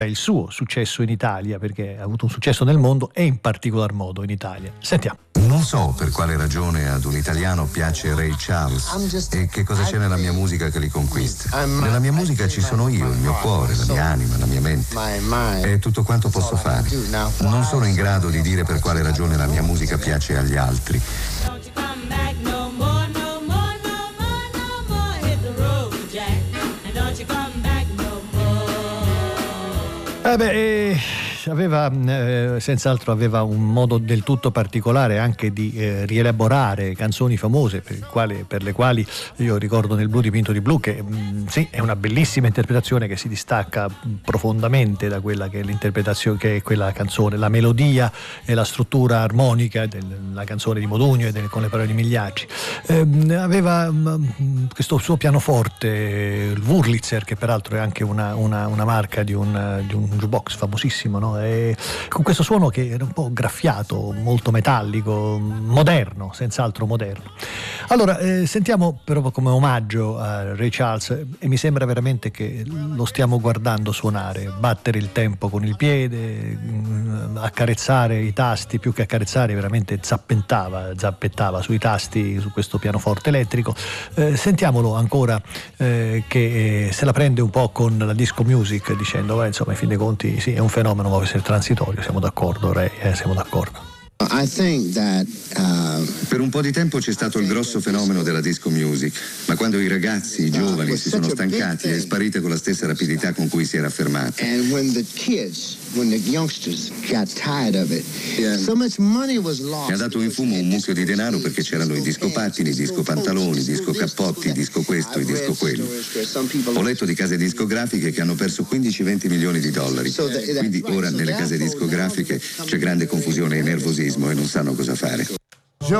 il suo successo in Italia, perché ha avuto un successo nel mondo e in particolar modo in Italia. Sentiamo. Non so per quale ragione ad un italiano piace Ray Charles e che cosa c'è nella mia musica che li conquista. Nella mia musica ci sono io, il mio cuore, la mia anima, la mia mente. È tutto quanto posso fare. Non sono in grado di dire per quale ragione la mia musica piace agli altri. Senz'altro aveva un modo del tutto particolare anche di rielaborare canzoni famose per le quali io ricordo nel Blu dipinto di blu che sì, è una bellissima interpretazione che si distacca profondamente da quella che è l'interpretazione, che è quella canzone, la melodia e la struttura armonica della canzone di Modugno e con le parole di Migliacci. Aveva questo suo pianoforte, il Wurlitzer, che peraltro è anche una marca di un jukebox famosissimo, no? E con questo suono che era un po' graffiato, molto metallico, moderno, senz'altro moderno. Allora, sentiamo però come omaggio a Ray Charles, e mi sembra veramente che lo stiamo guardando suonare, battere il tempo con il piede, accarezzare i tasti, più che accarezzare veramente zappettava sui tasti, su questo pianoforte elettrico. Sentiamolo ancora che se la prende un po' con la disco music, dicendo insomma, in fin dei conti sì, è un fenomeno, ma può essere transitorio. Siamo d'accordo, Ray? Siamo d'accordo. I think that, per un po' di tempo c'è stato il grosso fenomeno della disco music, ma quando i ragazzi, i giovani si sono stancati è sparita con la stessa rapidità con cui si era affermata. E ha dato in fumo un mucchio di denaro perché c'erano i disco pattini, i disco pantaloni, i disco cappotti, i disco questo, i disco quello. Ho letto di case discografiche che hanno perso 15-20 milioni di dollari. Quindi ora nelle case discografiche c'è grande confusione e nervosismo e non sanno cosa fare.